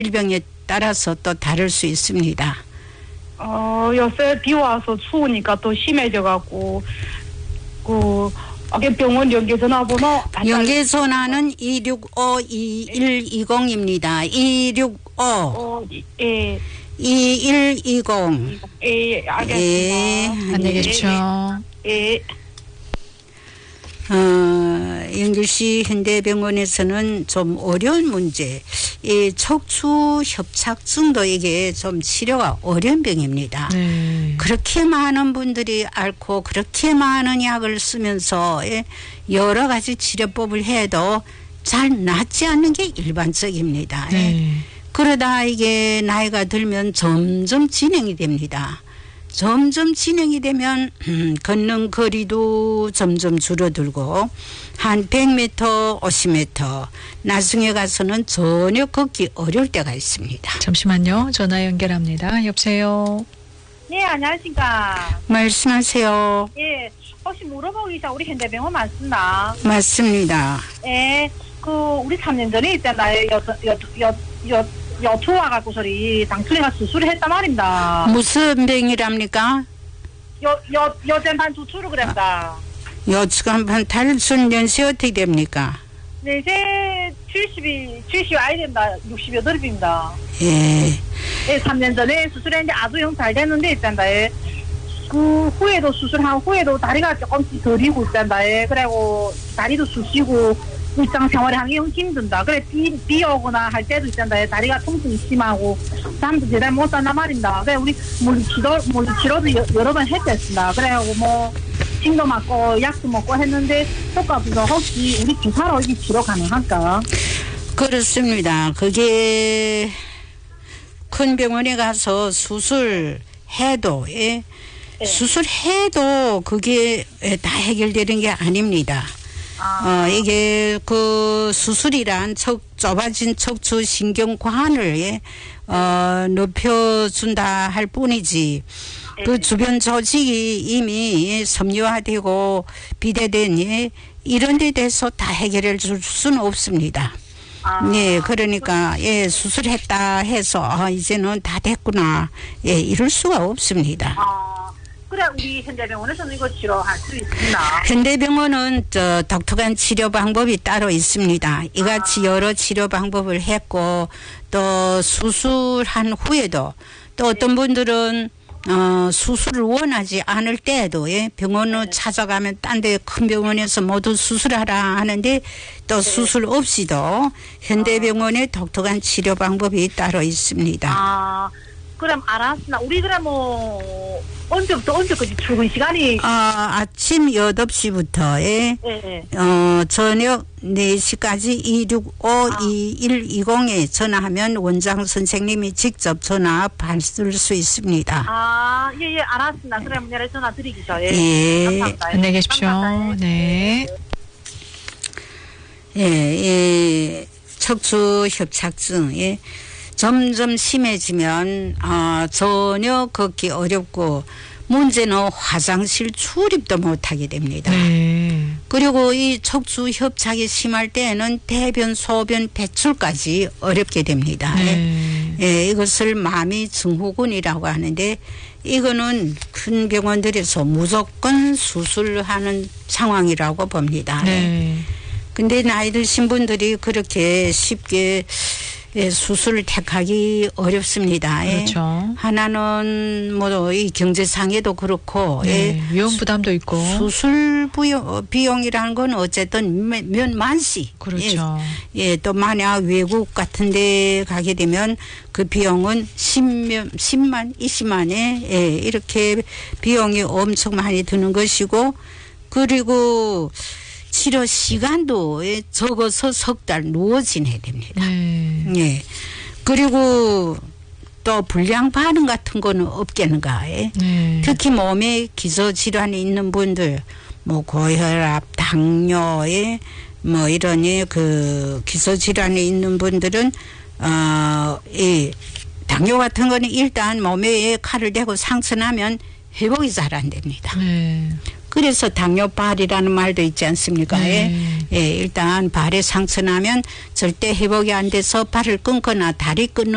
질병에 따라서 또 다를 수 있습니다. 요새 비 와서 추우니까 또 심해져갖고, 병원 연계 전화번호. 연계 전화는 265-2120입니다. 265. 예. 2120. 예, 알겠습니다. 예. 안녕히 계십시오. 예. 영주시 현대병원에서는 좀 어려운 문제, 이 척추 협착증도 이게 좀 치료가 어려운 병입니다. 네. 그렇게 많은 분들이 앓고 그렇게 많은 약을 쓰면서 여러 가지 치료법을 해도 잘 낫지 않는 게 일반적입니다. 네. 그러다 이게 나이가 들면 점점 진행이 됩니다. 점점 진행이 되면 걷는 거리도 점점 줄어들고 한 100m, 50m 나중에 가서는 전혀 걷기 어려울 때가 있습니다. 잠시만요. 전화 연결합니다. 여보세요. 네, 안녕하십니까. 말씀하세요. 예, 혹시 물어보기서 우리 현대병원 맞습니다. 맞습니다. 예, 우리 3년 전에 있잖아요. 여초 와갖고 소리 당초리가 수술을 했단 말입니다. 무슨 병이랍니까? 여전반 두추를 그랬다. 여추간반 탈순 연세 어떻게 됩니까? 네, 제 70이 아이 됩니다. 68입니다. 예. 예, 3년 전에 수술했는데 아주 영 잘 됐는데 있잖아요. 그 후에도 수술한 후에도 다리가 조금씩 덜 익고 있잖아요. 그리고 다리도 쑤시고 일상생활에 하기 영 힘든다. 그래 비 오거나 할 때도 있잖아요. 다리가 통증이 심하고 잠도 제대로 못 잔단 말입니다. 그래 우리 물리치료도 여러 번 했겠습니다. 그래가지고 침도 맞고 약도 먹고 했는데 효과보다 혹시 우리 주사로 이 치료 가능할까? 그렇습니다. 그게 큰 병원에 가서 수술해도 수술해도 그게 다 해결되는 게 아닙니다. 이게 수술이란 좁아진 척추 신경관을 높여준다 할 뿐이지 그 주변 조직이 이미 섬유화되고 비대된 이런 데 대해서 다 해결해 줄 수는 없습니다. 네, 그러니까 수술했다 해서 이제는 다 됐구나 이럴 수가 없습니다. 그래 우리 현대병원에서는 이거 치료할 수 있습니다. 현대병원은 독특한 치료 방법이 따로 있습니다. 이같이 여러 치료 방법을 했고 또 수술한 후에도 또 어떤 분들은 수술을 원하지 않을 때에도 병원으로 찾아가면 딴 데 큰 병원에서 모두 수술하라 하는데 또 수술 없이도 현대병원의 독특한 치료 방법이 따로 있습니다. 그럼 알았으나 우리 그럼 언제부터 언제까지 출근 시간이? 아침 8시부터 저녁 4시까지 265-2120에 전화하면 원장 선생님이 직접 전화 받을 수 있습니다. 예, 알았습니다. 그럼 내가 전화 드리기죠. 예. 감사합니다. 안녕히 계십시오. 네. 척추 협착증 점점 심해지면 전혀 걷기 어렵고 문제는 화장실 출입도 못하게 됩니다. 네. 그리고 이 척추 협착이 심할 때에는 대변, 소변 배출까지 어렵게 됩니다. 네. 이것을 마미 증후군이라고 하는데 이거는 큰 병원들에서 무조건 수술하는 상황이라고 봅니다. 네. 근데 나이 드신 분들이 그렇게 쉽게 수술을 택하기 어렵습니다. 그렇죠. 하나는 이 경제상에도 그렇고 위험 부담도 있고 수술 비용이라는 건 어쨌든 몇만씩. 그렇죠. 또 만약 외국 같은 데 가게 되면 그 비용은 10만, 20만에 이렇게 비용이 엄청 많이 드는 것이고 그리고 치료 시간도 적어서 석 달 누워 지내야 됩니다. 그리고 또 불량 반응 같은 거는 없겠는가. 특히 몸에 기저질환이 있는 분들, 고혈압, 당뇨, 이런 기저질환이 있는 분들은 이 당뇨 같은 거는 일단 몸에 칼을 대고 상처나면 회복이 잘 안 됩니다. 그래서 당뇨발이라는 말도 있지 않습니까? 일단 발에 상처 나면 절대 회복이 안 돼서 발을 끊거나 다리 끊는